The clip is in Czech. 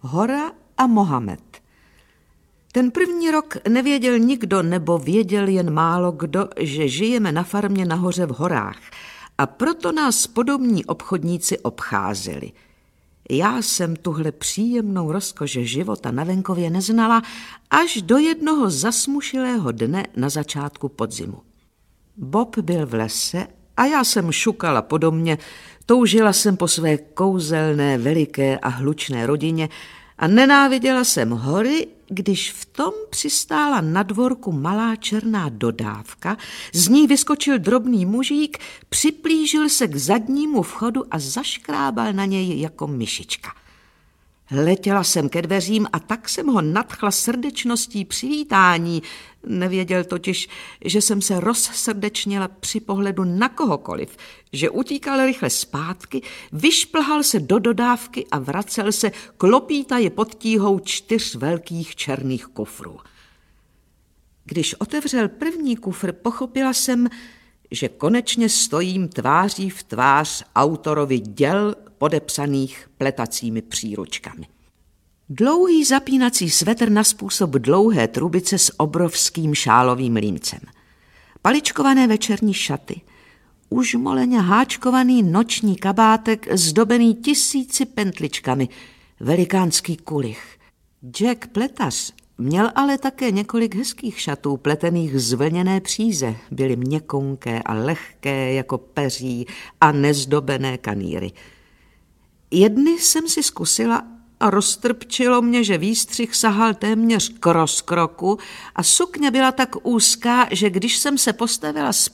Hora a Mohamed. Ten první rok nevěděl nikdo, nebo věděl jen málo kdo, že žijeme na farmě nahoře v horách, a proto nás podobní obchodníci obcházeli. Já jsem tuhle příjemnou rozkoš života na venkově neznala až do jednoho zasmušilého dne na začátku podzimu. Bob byl v lese a já jsem šukala po domě, toužila jsem po své kouzelné, veliké a hlučné rodině a nenáviděla jsem hory, když v tom přistála na dvorku malá černá dodávka, z ní vyskočil drobný mužík, připlížil se k zadnímu vchodu a zaškrábal na něj jako myšička. Letěla jsem ke dveřím a tak jsem ho nadchla srdečností přivítání. Nevěděl totiž, že jsem se rozsrdečnila při pohledu na kohokoliv, že utíkal rychle zpátky, vyšplhal se do dodávky a vracel se klopítaje pod tíhou 4 velkých černých kufrů. Když otevřel první kufr, pochopila jsem, že konečně stojím tváří v tvář autorovi děl podepsaných pletacími příručkami. Dlouhý zapínací svetr na způsob dlouhé trubice s obrovským šálovým límcem, paličkované večerní šaty, užmoleně háčkovaný noční kabátek zdobený 1000 pentličkami, velikánský kulich. Jack pletař měl ale také několik hezkých šatů pletených z vlněné příze, byly měkkonké a lehké jako peří a nezdobené kanýry. Jedny jsem si zkusila a roztrpčilo mě, že výstřih sahal téměř k rozkroku a sukně byla tak úzká, že když jsem se postavila